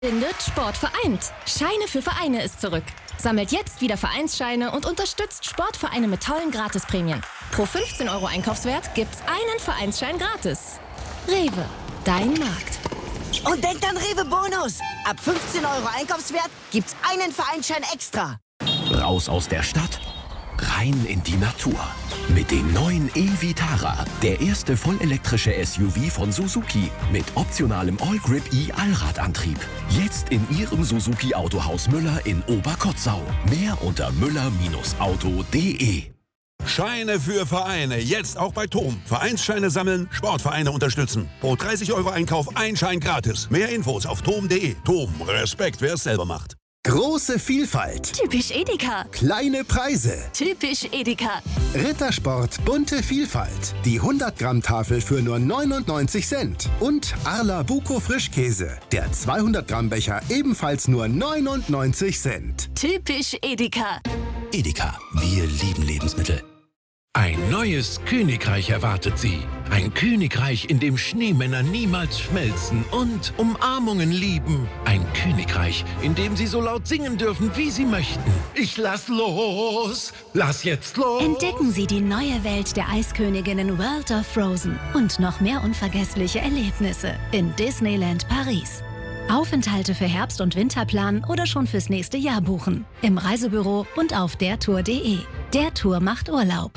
Bindet Sport vereint. Scheine für Vereine ist zurück. Sammelt jetzt wieder Vereinsscheine und unterstützt Sportvereine mit tollen Gratisprämien. Pro 15 € Einkaufswert gibt's einen Vereinsschein gratis. Rewe, dein Markt. Und denkt an Rewe Bonus. Ab 15 € Einkaufswert gibt's einen Vereinsschein extra. Raus aus der Stadt, rein in die Natur. Mit dem neuen e-Vitara, der erste vollelektrische SUV von Suzuki mit optionalem All-Grip E-Allradantrieb. Jetzt in Ihrem Suzuki Autohaus Müller in Oberkotzau. Mehr unter müller-auto.de. Scheine für Vereine, jetzt auch bei TOM. Vereinsscheine sammeln, Sportvereine unterstützen. Pro 30 € Einkauf ein Schein gratis. Mehr Infos auf tom.de. TOM, Respekt, wer es selber macht. Große Vielfalt. Typisch Edeka. Kleine Preise. Typisch Edeka. Rittersport bunte Vielfalt. Die 100-Gramm-Tafel für nur 99 Cent. Und Arla Buko Frischkäse. Der 200-Gramm-Becher ebenfalls nur 99 Cent. Typisch Edeka. Edeka, wir lieben Lebensmittel. Ein neues Königreich erwartet Sie. Ein Königreich, in dem Schneemänner niemals schmelzen und Umarmungen lieben. Ein Königreich, in dem Sie so laut singen dürfen, wie Sie möchten. Ich lass los! Lass jetzt los! Entdecken Sie die neue Welt der Eisköniginnen World of Frozen und noch mehr unvergessliche Erlebnisse in Disneyland Paris. Aufenthalte für Herbst- und Winterplan oder schon fürs nächste Jahr buchen. Im Reisebüro und auf dertour.de. Der Tour macht Urlaub.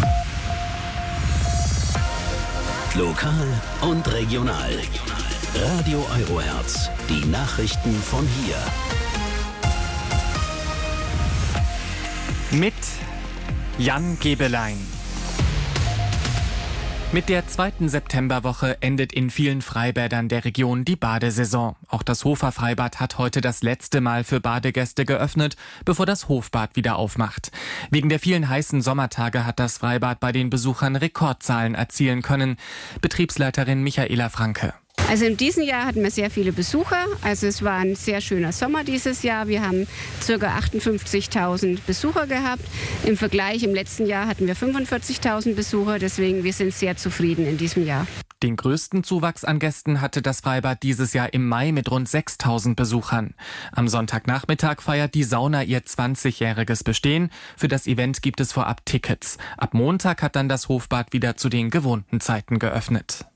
Lokal und regional. Radio Eurohertz. Die Nachrichten von hier. Mit Jan Gebelein. Mit der 2. Septemberwoche endet in vielen Freibädern der Region die Badesaison. Auch das Hofer Freibad hat heute das letzte Mal für Badegäste geöffnet, bevor das Hofbad wieder aufmacht. Wegen der vielen heißen Sommertage hat das Freibad bei den Besuchern Rekordzahlen erzielen können. Betriebsleiterin Michaela Franke. Also in diesem Jahr hatten wir sehr viele Besucher. Also es war ein sehr schöner Sommer dieses Jahr. Wir haben ca. 58.000 Besucher gehabt. Im Vergleich im letzten Jahr hatten wir 45.000 Besucher. Deswegen wir sind sehr zufrieden in diesem Jahr. Den größten Zuwachs an Gästen hatte das Freibad dieses Jahr im Mai mit rund 6.000 Besuchern. Am Sonntagnachmittag feiert die Sauna ihr 20-jähriges Bestehen. Für das Event gibt es vorab Tickets. Ab Montag hat dann das Hofbad wieder zu den gewohnten Zeiten geöffnet.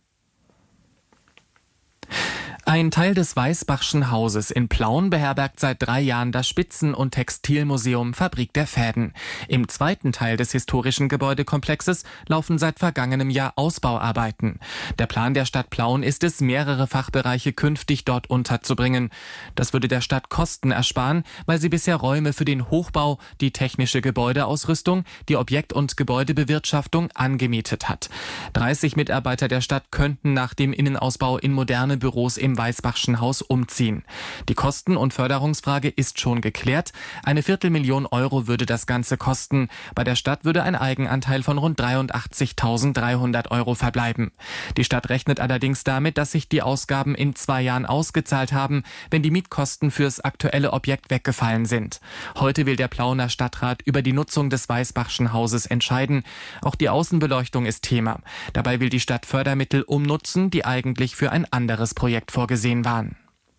Ein Teil des Weißbachschen Hauses in Plauen beherbergt seit 3 Jahren das Spitzen- und Textilmuseum Fabrik der Fäden. Im zweiten Teil des historischen Gebäudekomplexes laufen seit vergangenem Jahr Ausbauarbeiten. Der Plan der Stadt Plauen ist es, mehrere Fachbereiche künftig dort unterzubringen. Das würde der Stadt Kosten ersparen, weil sie bisher Räume für den Hochbau, die technische Gebäudeausrüstung, die Objekt- und Gebäudebewirtschaftung angemietet hat. 30 Mitarbeiter der Stadt könnten nach dem Innenausbau in moderne Büros im Weißbachschen Haus umziehen. Die Kosten- und Förderungsfrage ist schon geklärt. 250.000 € würde das Ganze kosten. Bei der Stadt würde ein Eigenanteil von rund 83.300 € verbleiben. Die Stadt rechnet allerdings damit, dass sich die Ausgaben in 2 Jahren ausgezahlt haben, wenn die Mietkosten fürs aktuelle Objekt weggefallen sind. Heute will der Plauener Stadtrat über die Nutzung des Weißbachschen Hauses entscheiden. Auch die Außenbeleuchtung ist Thema. Dabei will die Stadt Fördermittel umnutzen, die eigentlich für ein anderes Projekt vorgesehen waren.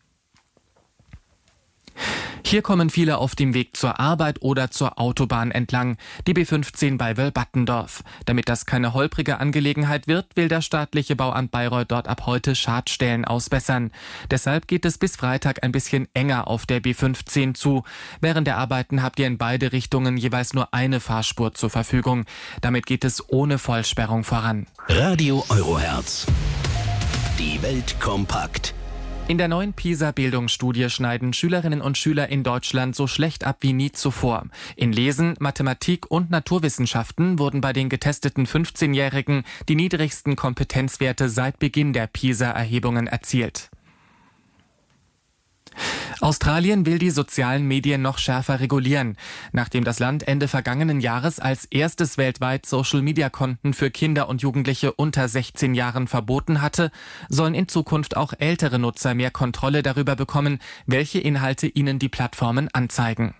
Hier kommen viele auf dem Weg zur Arbeit oder zur Autobahn entlang, die B15 bei Wöllbattendorf. Damit das keine holprige Angelegenheit wird, will das staatliche Bauamt Bayreuth dort ab heute Schadstellen ausbessern. Deshalb geht es bis Freitag ein bisschen enger auf der B15 zu. Während der Arbeiten habt ihr in beide Richtungen jeweils nur eine Fahrspur zur Verfügung. Damit geht es ohne Vollsperrung voran. Radio Eurohertz. Die Welt kompakt. In der neuen PISA-Bildungsstudie schneiden Schülerinnen und Schüler in Deutschland so schlecht ab wie nie zuvor. In Lesen, Mathematik und Naturwissenschaften wurden bei den getesteten 15-Jährigen die niedrigsten Kompetenzwerte seit Beginn der PISA-Erhebungen erzielt. Australien will die sozialen Medien noch schärfer regulieren. Nachdem das Land Ende vergangenen Jahres als erstes weltweit Social-Media-Konten für Kinder und Jugendliche unter 16 Jahren verboten hatte, sollen in Zukunft auch ältere Nutzer mehr Kontrolle darüber bekommen, welche Inhalte ihnen die Plattformen anzeigen.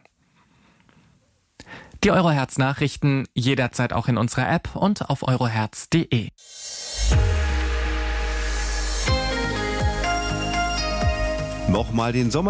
Die Eurohertz-Nachrichten jederzeit auch in unserer App und auf eurohertz.de. nochmal den Sommer